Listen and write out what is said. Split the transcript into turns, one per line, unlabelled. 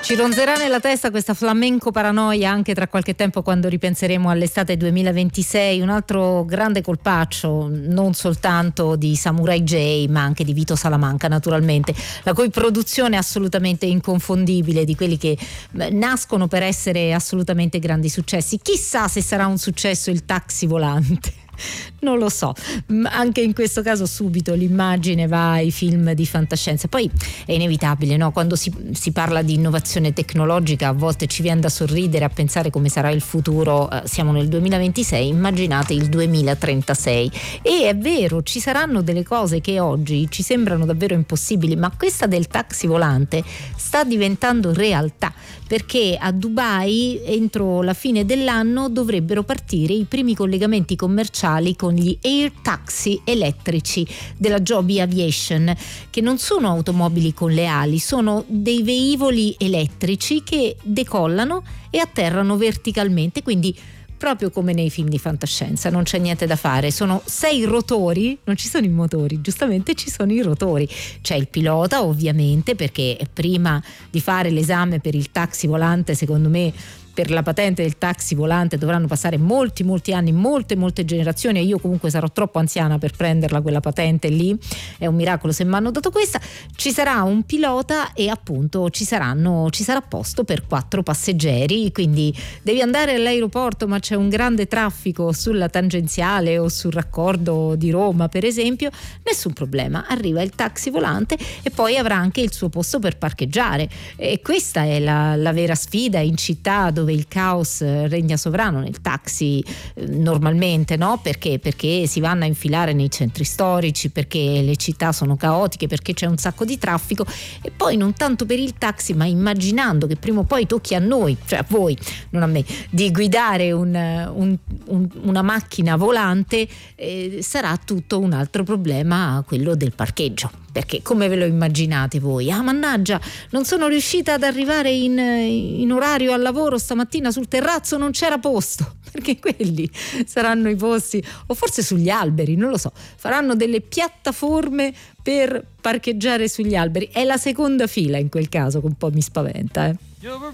Ci ronzerà nella testa questa flamenco paranoia anche tra qualche tempo, quando ripenseremo all'estate 2026. Un altro grande colpaccio, non soltanto di Samurai J, ma anche di Vito Salamanca, naturalmente, la cui produzione è assolutamente inconfondibile, di quelli che nascono per essere assolutamente grandi successi. Chissà se sarà un successo il Taxi Volante. Non lo so, anche in questo caso subito l'immagine va ai film di fantascienza. Poi è inevitabile, no? Quando si parla di innovazione tecnologica a volte ci viene da sorridere a pensare come sarà il futuro. Siamo nel 2026, immaginate il 2036, e è vero, ci saranno delle cose che oggi ci sembrano davvero impossibili, ma questa del taxi volante sta diventando realtà, perché a Dubai entro la fine dell'anno dovrebbero partire i primi collegamenti commerciali con gli air taxi elettrici della Joby Aviation, che non sono automobili con le ali, sono dei velivoli elettrici che decollano e atterrano verticalmente, quindi proprio come nei film di fantascienza, non c'è niente da fare. Sono 6 rotori, non ci sono i motori, giustamente ci sono i rotori. C'è il pilota, ovviamente, perché prima di fare l'esame per il taxi volante, secondo me, per la patente del taxi volante dovranno passare molti anni, molte generazioni, e io comunque sarò troppo anziana per prenderla quella patente lì. È un miracolo se mi hanno dato questa. Ci sarà un pilota e appunto ci sarà posto per 4 passeggeri, quindi devi andare all'aeroporto ma c'è un grande traffico sulla tangenziale o sul raccordo di Roma, per esempio, nessun problema, arriva il taxi volante e poi avrà anche il suo posto per parcheggiare, e questa è la vera sfida in città dove il caos regna sovrano. Nel taxi normalmente, no? Perché si vanno a infilare nei centri storici, perché le città sono caotiche, perché c'è un sacco di traffico, e poi non tanto per il taxi, ma immaginando che prima o poi tocchi a noi, cioè a voi, non a me, di guidare una macchina volante, sarà tutto un altro problema, quello del parcheggio. Perché come ve lo immaginate voi? Ah, mannaggia, non sono riuscita ad arrivare in orario al lavoro stamattina, sul terrazzo non c'era posto, perché quelli saranno i posti, o forse sugli alberi, non lo so, faranno delle piattaforme per parcheggiare sugli alberi. È la seconda fila in quel caso che un po' mi spaventa,